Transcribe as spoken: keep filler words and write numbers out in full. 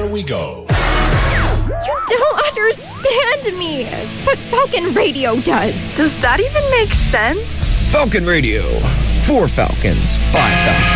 we go. You don't understand me, but Falcon Radio does. Does that even make sense? Falcon Radio. For Falcons, by Falcons.